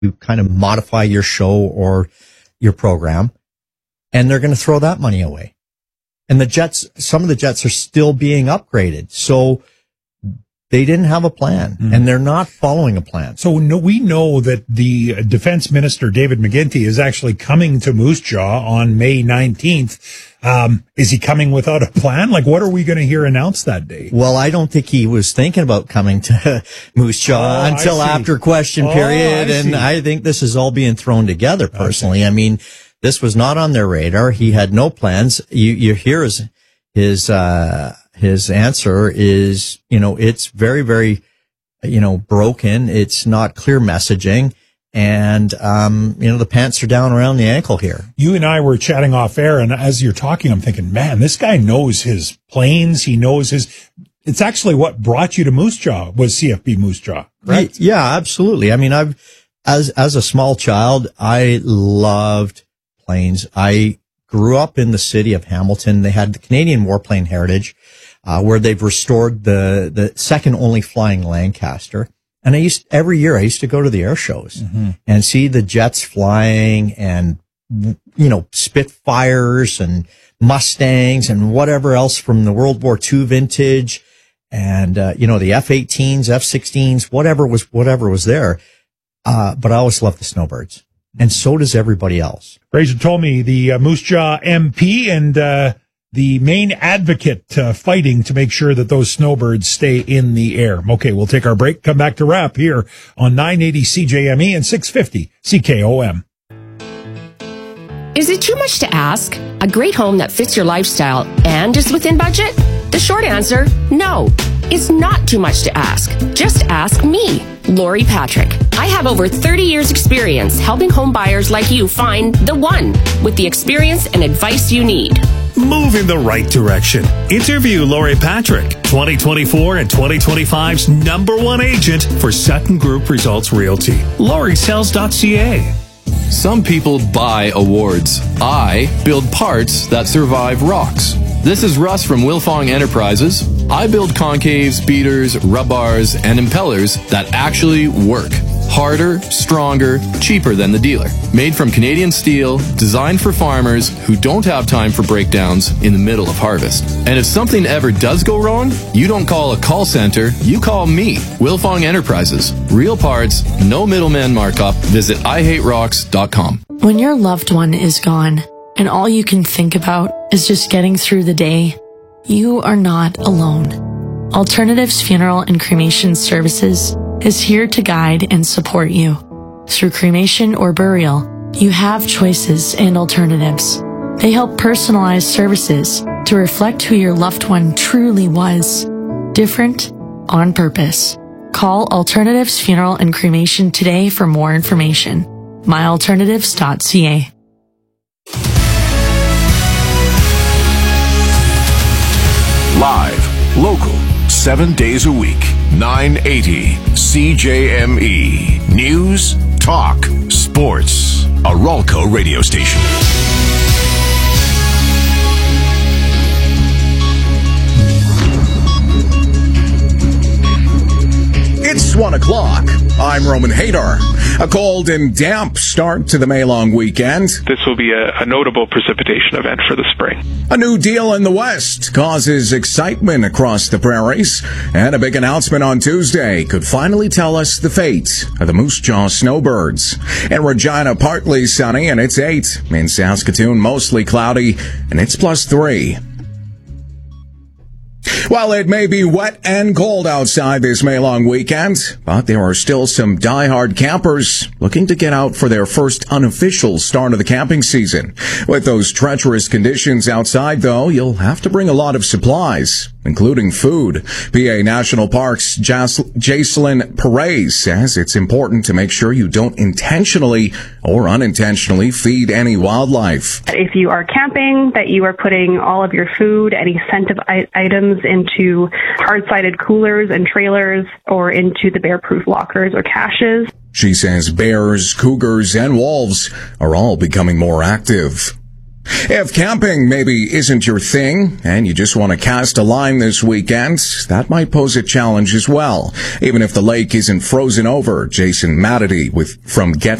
kind of modify your show or your program, and they're going to throw that money away. And the jets, some of the jets are still being upgraded. So they didn't have a plan, and they're not following a plan. So we know that the Defense Minister, David McGuinty, is actually coming to Moose Jaw on May 19th. Is he coming without a plan? Like, what are we going to hear announced that day? Well, I don't think he was thinking about coming to Moose Jaw until after question period. And I think this is all being thrown together personally. I mean, this was not on their radar. He had no plans. You hear his answer is, it's very, very, broken. It's not clear messaging. And, the pants are down around the ankle here. You and I were chatting off air, and as you're talking, I'm thinking, man, this guy knows his planes. He knows it's actually what brought you to Moose Jaw was CFB Moose Jaw, right? Yeah, absolutely. I mean, as a small child, I loved planes. I grew up in the city of Hamilton. They had the Canadian Warplane Heritage, where they've restored the second only flying Lancaster. And every year I used to go to the air shows and see the jets flying and, Spitfires and Mustangs and whatever else from the World War II vintage and, the F-18s, F-16s, whatever was there. But I always loved the snowbirds. And so does everybody else. Fraser told me the Moose Jaw MP and the main advocate fighting to make sure that those snowbirds stay in the air. Okay, we'll take our break, come back to wrap here on 980 CJME and 650 CKOM. Is it too much to ask? A great home that fits your lifestyle and is within budget? The short answer, no. It's not too much to ask. Just ask me, Lori Patrick. I have over 30 years experience helping home buyers like you find the one with the experience and advice you need. Move in the right direction. Interview Lori Patrick, 2024 and 2025's #1 agent for Sutton Group Results Realty. LoriSells.ca. Some people buy awards. I build parts that survive rocks. This is Russ from Wilfong Enterprises. I build concaves, beaters, rub bars, and impellers that actually work. Harder, stronger, cheaper than the dealer. Made from Canadian steel, designed for farmers who don't have time for breakdowns in the middle of harvest. And if something ever does go wrong, you don't call a call center, you call me, Wilfong Enterprises. Real parts, no middleman markup. Visit IHateRocks.com. When your loved one is gone, and all you can think about is just getting through the day, you are not alone. Alternatives Funeral and Cremation Services is here to guide and support you. Through cremation or burial, you have choices and alternatives. They help personalize services to reflect who your loved one truly was. Different on purpose. Call Alternatives Funeral and Cremation today for more information. myalternatives.ca. Live, local, 7 days a week. 980 CJME. News, talk, sports. A Ralco radio station. It's 1 o'clock. I'm Roman Hadar. A cold and damp start to the May long weekend. This will be a notable precipitation event for the spring. A new deal in the West causes excitement across the prairies, and a big announcement on Tuesday could finally tell us the fate of the Moose Jaw snowbirds. In Regina, partly sunny, and it's 8. In Saskatoon, mostly cloudy, and it's +3. Well, it may be wet and cold outside this May-long weekend, but there are still some die-hard campers looking to get out for their first unofficial start of the camping season. With those treacherous conditions outside, though, you'll have to bring a lot of supplies, including food. PA National Parks' Jacelyn Perez says it's important to make sure you don't intentionally or unintentionally feed any wildlife. If you are camping, that you are putting all of your food, any scent of items into hard-sided coolers and trailers or into the bear-proof lockers or caches. She says bears, cougars, and wolves are all becoming more active. If camping maybe isn't your thing and you just want to cast a line this weekend, that might pose a challenge as well. Even if the lake isn't frozen over, Jason Matity from Get